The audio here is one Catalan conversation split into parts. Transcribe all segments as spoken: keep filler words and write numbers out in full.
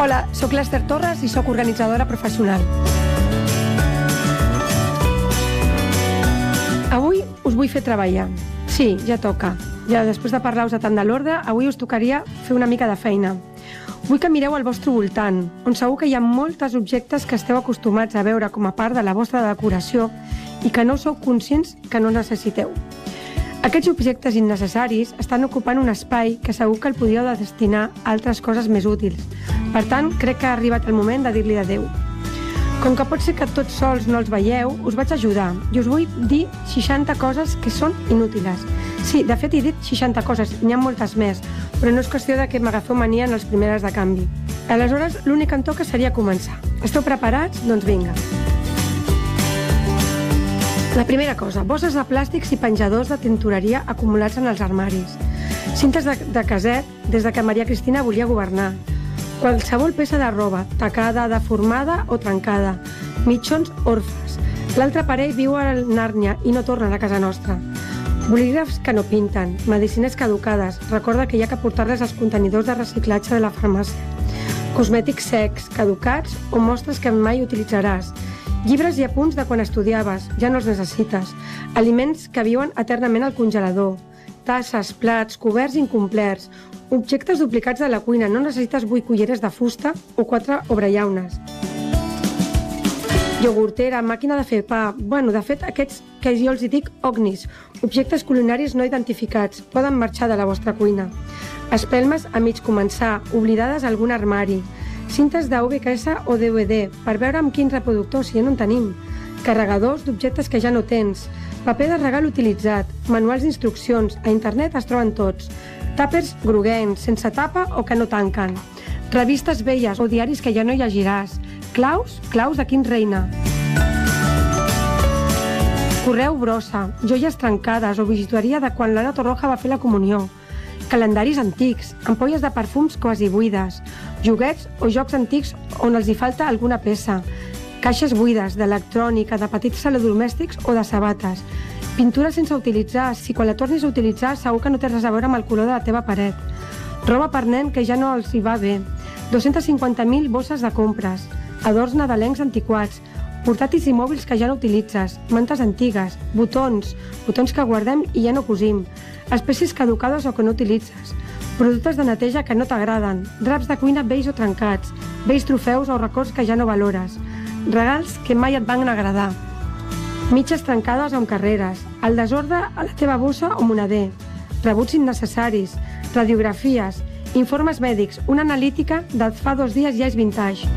Hola, sóc l'Ester Torres i sóc organitzadora professional. Avui us vull fer treballar. Sí, ja toca. Ja després de parlar-vos de tant de l'ordre, avui us tocaria fer una mica de feina. Vull que mireu al vostre voltant, on segur que hi ha molts objectes que esteu acostumats a veure com a part de la vostra decoració i que no sou conscients que no necessiteu. Aquests objectes innecessaris estan ocupant un espai que segur que el podríeu destinar a altres coses més útils. Per tant, crec que ha arribat el moment de dir-li adéu. Com que pot ser que tots sols no els veieu, us vaig ajudar i us vull dir seixanta coses que són inútils. Sí, de fet he dit seixanta coses, n'hi ha moltes més, però no és qüestió de que m'agafeu mania en les primeres de canvi. Aleshores, l'únic que em toca seria començar. Esteu preparats? Doncs vinga. La primera cosa, bosses de plàstics i penjadors de tintoreria acumulats en els armaris. Cintes de, de caset des de que Maria Cristina volia governar. Qualsevol peça de roba, tacada, deformada o trencada. Mitjons orfes. L'altre parell viu a Nàrnia i no tornen a casa nostra. Bolígrafs que no pinten, medicines caducades, recorda que hi ha que portar-les als contenidors de reciclatge de la farmàcia. Cosmètics secs, caducats o mostres que mai utilitzaràs. Llibres i apunts de quan estudiaves, ja no els necessites. Aliments que viuen eternament al congelador. Tasses, plats, coberts incomplerts. Objectes duplicats de la cuina, no necessites vuit culleres de fusta o quatre obrellaunes. Iogurtera, màquina de fer pa... Bueno, de fet, aquests que jo els dic ognis, objectes culinaris no identificats, poden marxar de la vostra cuina. Espelmes a mig començar, oblidades a algun armari. Cintes de V H S o D V D, per veure amb quin reproductor, si ja no en tenim. Carregadors d'objectes que ja no tens. Paper de regal utilitzat, manuals d'instruccions, a internet es troben tots. Tàpers groguencs, sense tapa o que no tanquen. Revistes velles o diaris que ja no llegiràs. Claus, claus de quin reina. Correu brossa, joies trencades o bijuteria de quan l'Anna Torroja va fer la comunió. Calendaris antics, ampolles de perfums quasi buides, joguets o jocs antics on els hi falta alguna peça, caixes buides d'electrònica, de petits electrodomèstics o de sabates, pintura sense utilitzar, si quan la tornis a utilitzar segur que no té res a veure amb el color de la teva paret, roba per nen que ja no els hi va bé, dos-centes cinquanta mil bosses de compres, adorns nadalencs antiquats, portàtils i mòbils que ja no utilitzes, mantes antigues, botons, botons que guardem i ja no cosim, espècies caducades o que no utilitzes, productes de neteja que no t'agraden, draps de cuina vells o trencats, vells trofeus o records que ja no valores, regals que mai et van agradar, mitges trencades o amb carreres, el desordre a la teva bossa o moneder, rebuts innecessaris, radiografies, informes mèdics, una analítica de fa dos dies ja és vintage.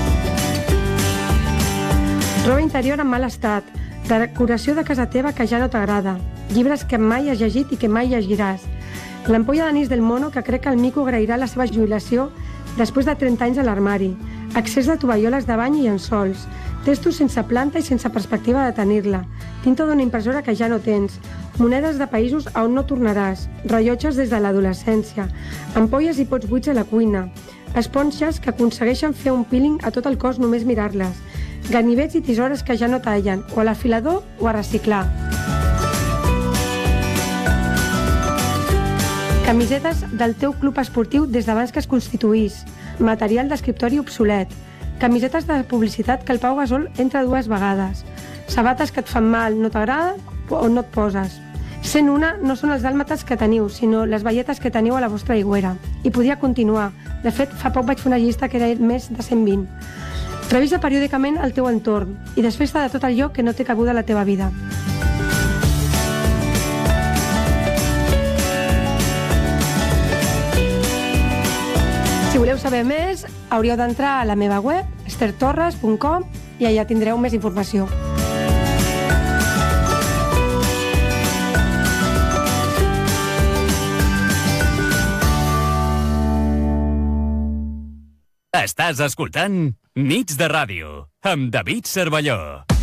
Roba interior en mal estat, decoració de casa teva que ja no t'agrada, llibres que mai has llegit i que mai llegiràs, l'ampolla d'anís del mono que crec que el mico agrairà la seva jubilació després de trenta anys a l'armari, excés de tovalloles de bany i llençols, testos sense planta i sense perspectiva de tenir-la, tinta d'una impressora que ja no tens, monedes de països a on no tornaràs, rellotges des de l'adolescència, ampolles i pots buits a la cuina, esponges que aconsegueixen fer un peeling a tot el cos només mirar-les, ganivets i tisores que ja no tallen, o a l'afilador o a reciclar. Camisetes del teu club esportiu des d'abans que es constituís, material d'escriptori obsolet, camisetes de publicitat que el Pau Gasol entra dues vegades, sabates que et fan mal, no t'agrada o no et poses. cent una no són els dàlmates que teniu, sinó les velletes que teniu a la vostra aigüera. I podria continuar. De fet, fa poc vaig fer una llista que era més de cent vint. Revisa periòdicament el teu entorn i desfés-te de tot allò que no té cabuda a la teva vida. Si voleu saber més, hauríeu d'entrar a la meva web, ester torres punt com, i allà tindreu més informació. Estàs escoltant Nits de Ràdio, amb David Cervelló.